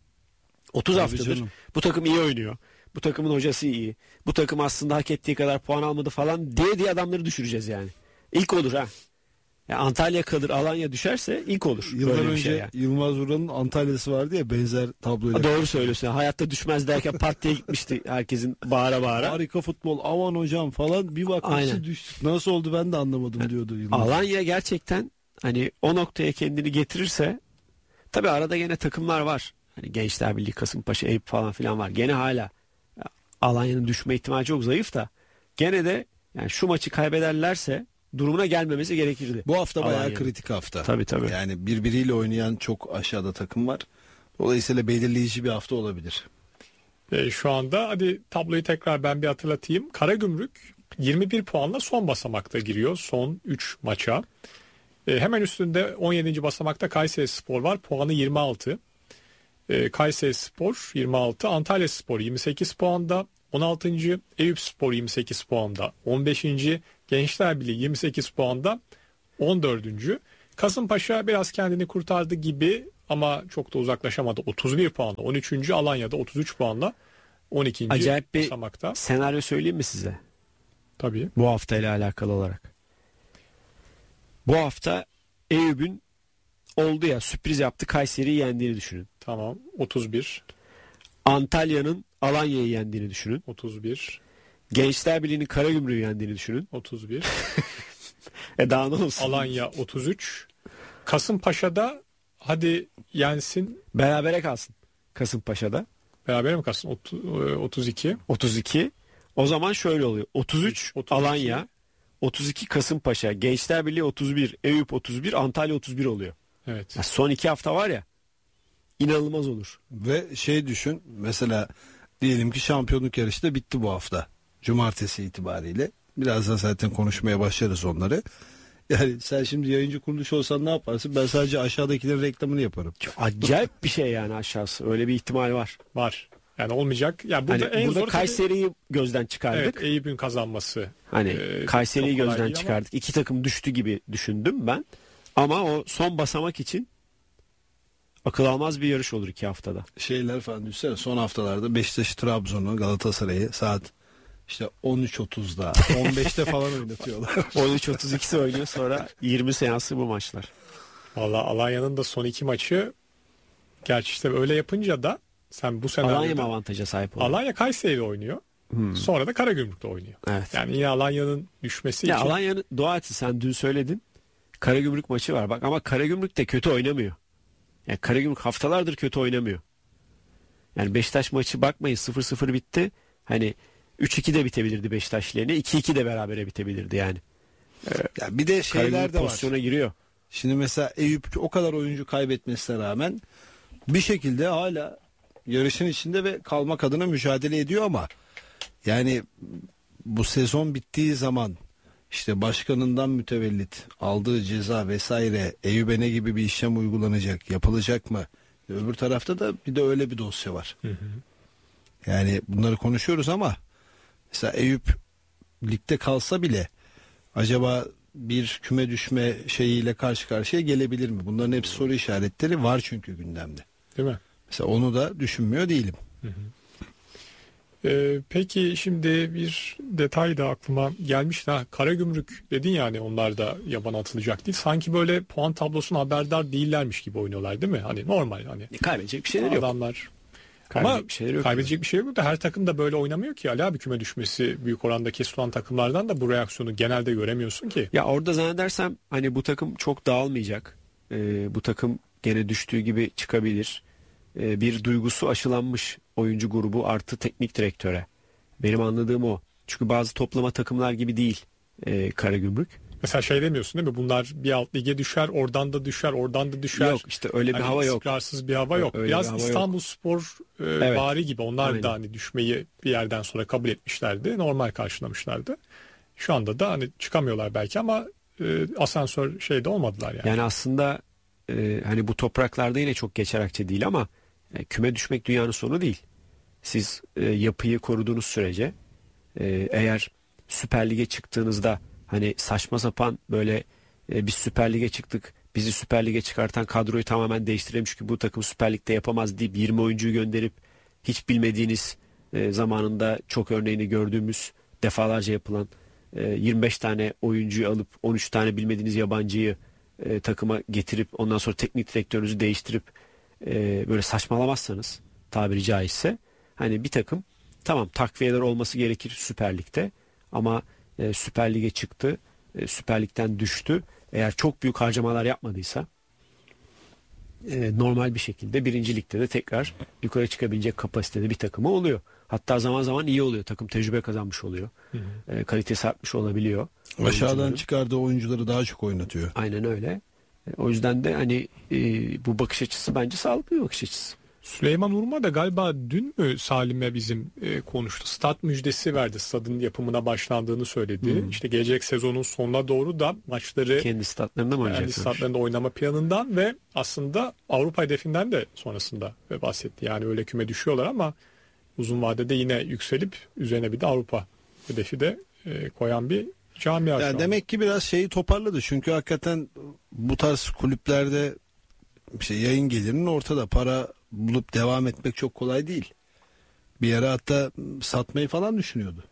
30 Tabii haftadır canım. bu takım iyi oynuyor. Bu takımın hocası iyi. Bu takım aslında hak ettiği kadar puan almadı falan diye adamları düşüreceğiz yani. İlk olur ha. Ya Antalya kalır, Alanya düşerse ilk olur. Yıllar Böyle bir önce şey yani. Yılmaz Vural'ın Antalya'sı vardı ya, benzer tabloyla. Doğru söylüyorsun. Hayatta düşmez derken pat diye gitmişti herkesin bağıra bağıra. Harika futbol, aman hocam falan, bir bakmışsın Aynen. düştük. Nasıl oldu ben de anlamadım diyordu Yılmaz. Alanya gerçekten hani o noktaya kendini getirirse, tabi arada gene takımlar var. Hani Gençler Birliği, Kasımpaşa, Eyüp falan filan var. Gene hala Alanya'nın düşme ihtimali çok zayıf da gene de yani şu maçı kaybederlerse durumuna gelmemesi gerekirdi. Bu hafta bayağı Alanya'nın. kritik hafta. Tabii. Yani birbiriyle oynayan çok aşağıda takım var. Dolayısıyla belirleyici bir hafta olabilir. Şu anda hadi tabloyu tekrar ben bir hatırlatayım. Karagümrük 21 puanla son basamakta giriyor. Son 3 maça. Hemen üstünde 17. basamakta Kayserispor var. Puanı 26. Kayserispor 26. Antalyaspor 28 puanda. 16. Eyüpspor 28 puanda. 15. Gençler Birliği 28 puanda. 14. Kasımpaşa biraz kendini kurtardı gibi ama çok da uzaklaşamadı. 31 puanla. 13. Alanya'da 33 puanla 12. Acayip bir basamakta. senaryo söyleyeyim mi size? Tabii. Bu haftayla alakalı olarak. Bu hafta Eyüp'ün oldu ya, sürpriz yaptı, Kayseri'yi yendiğini düşünün. Tamam. 31. Antalya'nın Alanya'yı yendiğini düşünün. 31. Gençler Birliği'nin Karagümrük'ü yendiğini düşünün. 31. Daha ne olsun? Alanya 33. Kasımpaşa'da hadi yensin. Berabere kalsın Kasımpaşa'da. Beraber mi kalsın? 32. 32. O zaman şöyle oluyor. 33 32. Alanya, 32 Kasımpaşa, Gençlerbirliği 31, Eyüp 31, Antalya 31 oluyor. Evet. Ya son 2 hafta var ya, inanılmaz olur. Ve düşün mesela, diyelim ki şampiyonluk yarışı da bitti bu hafta. Cumartesi itibariyle. Birazdan zaten konuşmaya başlarız onları. Yani sen şimdi yayıncı kuruluş olsan ne yaparsın? Ben sadece aşağıdakilerin reklamını yaparım. Acayip bir şey yani aşağısı. Öyle bir ihtimal var. Var. Yani olmayacak. Yani burada Hani en burada zor Kayseri'yi gözden çıkardık. Evet, Eyüp'ün kazanması. Hani Kayseri'yi çok kolay gözden değil çıkardık. İki takım düştü gibi düşündüm ben. Ama o son basamak için akıl almaz bir yarış olur 2 haftada. Şeyler falan düşünsene, son haftalarda Beşiktaş Trabzon'u, Galatasaray'ı saat işte 13.30'da 15'te falan oynatıyorlar. 13.32'si oynuyor, sonra 20 seansı bu maçlar. Valla Alanya'nın da son 2 maçı, gerçi işte öyle yapınca da sen bu sene Alanya mı avantaja sahip oluyor? Alanya Kayseri'de oynuyor. Sonra da Karagümrük'te oynuyor. Evet. Yani yine Alanya'nın düşmesi Ya için. Alanya'nın, dua etsin, sen dün söyledin. Karagümrük maçı var bak, ama Karagümrük de kötü oynamıyor. Yani Karagümrük haftalardır kötü oynamıyor. Yani Beşiktaş maçı bakmayın 0-0 bitti. Hani 3-2 de bitebilirdi Beşiktaş lehine. 2-2 de berabere bitebilirdi yani. Ya bir de şeyler Karagümrük de var. pozisyona giriyor. Şimdi mesela Eyüp o kadar oyuncu kaybetmesine rağmen bir şekilde hala yarışın içinde ve kalmak adına mücadele ediyor, ama yani bu sezon bittiği zaman işte başkanından mütevellit aldığı ceza vesaire, Eyüp'e ne gibi bir işlem uygulanacak, yapılacak mı? Öbür tarafta da bir de öyle bir dosya var. Yani bunları konuşuyoruz ama mesela Eyüp ligde kalsa bile acaba bir küme düşme şeyiyle karşı karşıya gelebilir mi? Bunların hepsi soru işaretleri var çünkü gündemde. Değil mi? Mesela onu da düşünmüyor değilim. Peki şimdi bir detay da aklıma gelmişti. Karagümrük dedin, yani onlar da yabana atılacak değil. Sanki böyle puan tablosunun haberdar değillermiş gibi oynuyorlar değil mi? Hani normal, hani Kaybedecek bir şeyleri yok. adamlar. Kaybedecek Ama bir şeyleri yok. kaybedecek bir şey yok da her takım da böyle oynamıyor ki. Ali abi, küme düşmesi büyük oranda kesin olan takımlardan da bu reaksiyonu genelde göremiyorsun ki. Ya orada zannedersem hani bu takım çok dağılmayacak. Bu takım gene düştüğü gibi çıkabilir. Bir duygusu aşılanmış oyuncu grubu artı teknik direktöre. Benim anladığım o. Çünkü bazı toplama takımlar gibi değil Karagümrük. Mesela şey demiyorsun değil mi? Bunlar bir alt lige düşer, oradan da düşer, oradan da düşer. Yok işte öyle bir Hani hava yok. istikrarsız bir hava yok. Öyle Biraz bir hava İstanbulspor Evet. bari gibi. Onlar Aynen. da hani düşmeyi bir yerden sonra kabul etmişlerdi. Normal karşılamışlardı. Şu anda da hani çıkamıyorlar belki ama asansör şeyde olmadılar yani. Yani aslında hani bu topraklarda yine çok geçer akçe değil ama küme düşmek dünyanın sonu değil. Siz yapıyı koruduğunuz sürece eğer Süper Lig'e çıktığınızda hani saçma sapan böyle biz Süper Lig'e çıktık, bizi Süper Lig'e çıkartan kadroyu tamamen değiştirelim çünkü bu takım Süper Lig'de yapamaz deyip 20 oyuncuyu gönderip hiç bilmediğiniz zamanında çok örneğini gördüğümüz defalarca yapılan 25 tane oyuncuyu alıp 13 tane bilmediğiniz yabancıyı takıma getirip ondan sonra teknik direktörünüzü değiştirip böyle saçmalamazsanız tabiri caizse, hani bir takım tamam takviyeler olması gerekir Süper Lig'de ama Süper Lig'e çıktı, Süper Lig'den düştü, eğer çok büyük harcamalar yapmadıysa normal bir şekilde birinci ligde de tekrar yukarı çıkabilecek kapasitede bir takımı oluyor. Hatta zaman zaman iyi oluyor. Takım tecrübe kazanmış oluyor. Kalitesi artmış olabiliyor. Aşağıdan çıkardığı oyuncuları daha çok oynatıyor. Aynen öyle. O yüzden de hani bu bakış açısı bence sağlıklı bir bakış açısı. Süleyman Urma da galiba dün mü Salim'e bizim konuştu. Stat müjdesi verdi. Stadın yapımına başlandığını söyledi. İşte gelecek sezonun sonuna doğru da maçları Kendi statlarında mı oynayacaklar? kendi statlarında oynama planından ve aslında Avrupa hedefinden de sonrasında bahsetti. Yani öyle küme düşüyorlar ama uzun vadede yine yükselip üzerine bir de Avrupa hedefi de koyan bir camia şu Yani an. demek ki biraz şeyi toparladı. Çünkü hakikaten bu tarz kulüplerde yayın gelirinin ortada, para bulup devam etmek çok kolay değil. Bir ara hatta satmayı falan düşünüyordu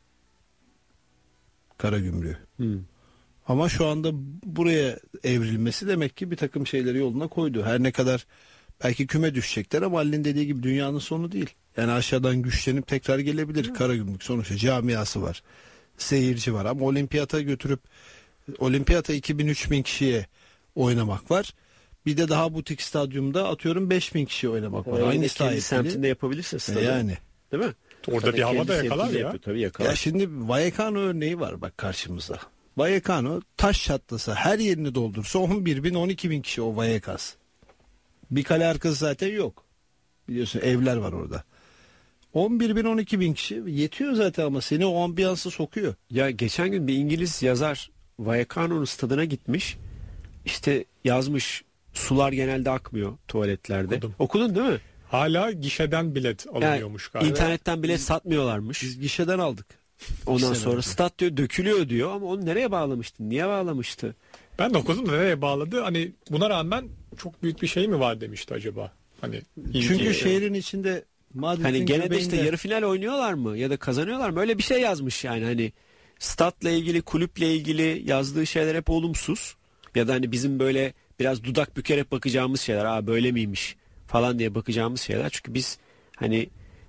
Karagümrük'ü. Ama şu anda buraya evrilmesi demek ki bir takım şeyleri yoluna koydu. Her ne kadar belki küme düşecekler ama Ali'nin dediği gibi dünyanın sonu değil. Yani aşağıdan güçlenip tekrar gelebilir. Karagümrük sonuçta camiası var, seyirci var, ama olimpiyata götürüp olimpiyata 2000-3000 kişiye oynamak var. Bir de daha butik stadyumda atıyorum 5000 kişi oynamak var. Aynı kendi semtinde yapabilirse stadı. Yani. Değil mi? Orada Zaten bir hava kendi da yakalar semtinde ya. yapıyor, tabii yakalar. Ya şimdi Vallecano örneği var bak karşımızda. Vallecano taş çatlasa her yerini doldursa 11 bin 12 bin kişi o Vallecas. Bir kale arkası zaten yok. Biliyorsun evler var orada. 11 bin 12 bin kişi yetiyor zaten ama seni o ambiyansa sokuyor. Ya geçen gün bir İngiliz yazar Vallecano'nun stadına gitmiş. İşte yazmış sular genelde akmıyor tuvaletlerde. Okudun değil mi? Hala gişeden bilet alınıyormuş yani galiba. İnternetten bilet satmıyorlarmış. Biz gişeden aldık. Ondan sonra stat diyor dökülüyor diyor ama onu nereye bağlamıştı? Niye bağlamıştı? Ben de okudum da nereye bağladı? Hani buna rağmen çok büyük bir şey mi var demişti acaba? Hani çünkü şehrin içinde Madrid'in hani gene de göbeğinde... işte yarı final oynuyorlar mı ya da kazanıyorlar mı? Öyle bir şey yazmış yani hani statla ilgili, kulüple ilgili yazdığı şeyler hep olumsuz. Ya da hani bizim böyle biraz dudak bükerek bakacağımız şeyler. Aa böyle miymiş falan diye bakacağımız şeyler. Çünkü biz hani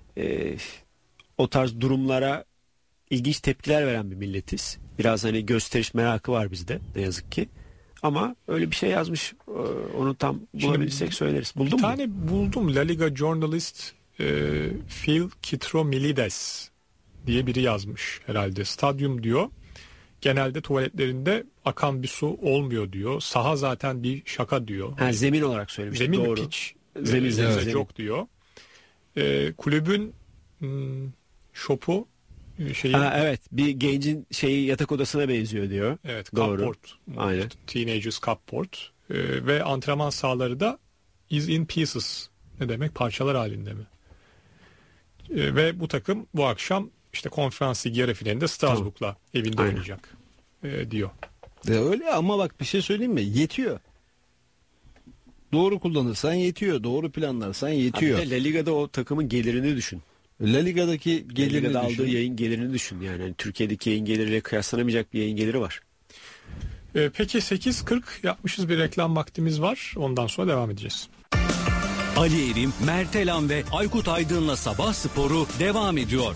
o tarz durumlara ilginç tepkiler veren bir milletiz. Biraz hani gösteriş merakı var bizde ne yazık ki. Ama öyle bir şey yazmış. Onu tam bulabilirsek söyleriz. Buldun mu? Bir tane buldum. La Liga Journalist Phil Kitromilides diye biri yazmış herhalde. Stadyum diyor. Genelde tuvaletlerinde akan bir su olmuyor diyor. Saha zaten bir şaka diyor. Ha, zemin olarak söylemiş. Zemin doğru. piç. Zemin. Yok diyor. Kulübün şopu şeyi. Ha, evet bir gencin şeyi yatak odasına benziyor diyor. Evet, doğru. cupboard. Aynen. Teenagers cupboard. Ve antrenman sahaları da is in pieces. Ne demek? Parçalar halinde mi? Ve bu takım bu akşam işte Konferans Ligi yarı finalinde Strasbourg'la evinde oynayacak diyor. Öyle ama bak bir şey söyleyeyim mi? Yetiyor. Doğru kullanırsan yetiyor. Doğru planlarsan yetiyor. Abi La Liga'da o takımın gelirini düşün. La Liga'daki gelirini Liga'da düşün. aldığı yayın gelirini düşün. Yani Türkiye'deki yayın geliriyle kıyaslanamayacak bir yayın geliri var. Peki 8.40 yapmışız, bir reklam vaktimiz var. Ondan sonra devam edeceğiz. Ali Erim, Mert Elan ve Aykut Aydın'la Sabah Sporu devam ediyor.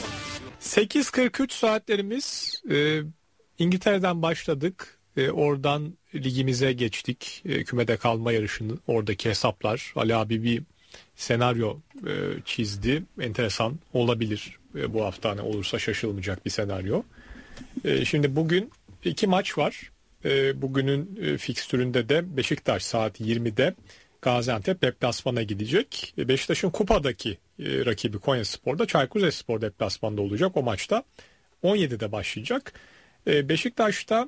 8.43 saatlerimiz. İngiltere'den başladık. Oradan ligimize geçtik. Kümede kalma yarışının oradaki hesaplar. Ali abi bir senaryo çizdi. Enteresan olabilir. Bu hafta hani olursa şaşılmayacak bir senaryo. Şimdi bugün 2 maç var. Bugünün fikstüründe de Beşiktaş saat 20'de Gaziantep deplasmana gidecek. Beşiktaş'ın kupadaki rakibi Konyaspor'da Çaykur Rizespor deplasmanda olacak. O maçta 17'de başlayacak. Beşiktaş'ta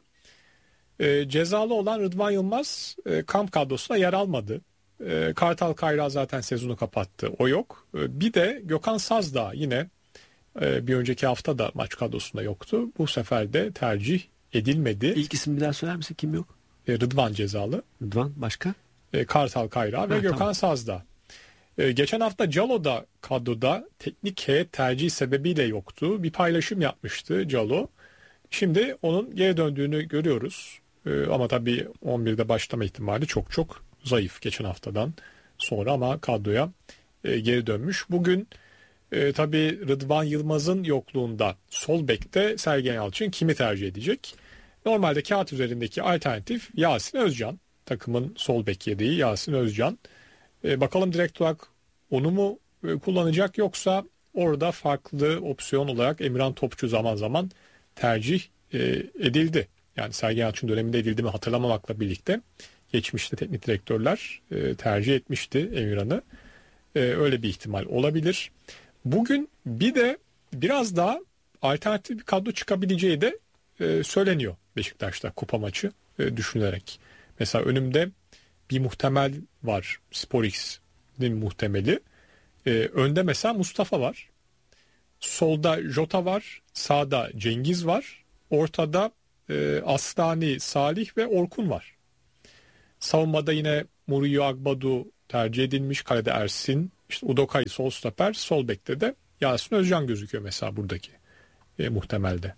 cezalı olan Rıdvan Yılmaz kamp kadrosuna yer almadı. Kartal Kayra zaten sezonu kapattı. O yok. Bir de Gökhan Sazdağ yine bir önceki hafta da maç kadrosunda yoktu. Bu sefer de tercih edilmedi. İlk ismi bir daha söyler misin? Kim yok? Rıdvan cezalı. Rıdvan başka? Kartal Kayra ve Gökhan tamam. Sazdağ. Geçen hafta Calo da kadroda teknik heyet tercih sebebiyle yoktu. Bir paylaşım yapmıştı Calo. Şimdi onun geri döndüğünü görüyoruz. Ama tabii 11'de başlama ihtimali çok zayıf geçen haftadan sonra, ama kadroya geri dönmüş. Bugün tabii Rıdvan Yılmaz'ın yokluğunda sol bekte Sergen Yalçın kimi tercih edecek? Normalde kağıt üzerindeki alternatif Yasin Özcan. Takımın sol bek yedeği Yasin Özcan. Bakalım direkt olarak onu mu kullanacak, yoksa orada farklı opsiyon olarak Emirhan Topçu zaman zaman tercih edildi. Yani Sergen Yalçın döneminde edildi mi hatırlamamakla birlikte geçmişte teknik direktörler tercih etmişti Emirhan'ı. Öyle bir ihtimal olabilir. Bugün bir de biraz daha alternatif bir kadro çıkabileceği de söyleniyor Beşiktaş'ta kupa maçı düşünülerek. Mesela önümde bir muhtemel var, SporX'in muhtemeli. Önde mesela Mustafa var. Solda Jota var. Sağda Cengiz var. Ortada Aslani, Salih ve Orkun var. Savunmada yine Muriyo Agbadu tercih edilmiş. Kalede Ersin. İşte Udokay sol stoper. Sol bekte de Yasin Özcan gözüküyor mesela buradaki muhtemelde.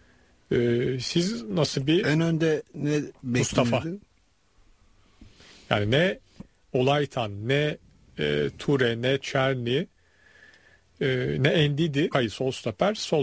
Siz nasıl bir... En önde ne Mustafa. beklemedin? Yani ne Olaytan, ne Ture, ne Çerni, ne Endidi, sol stoper, sol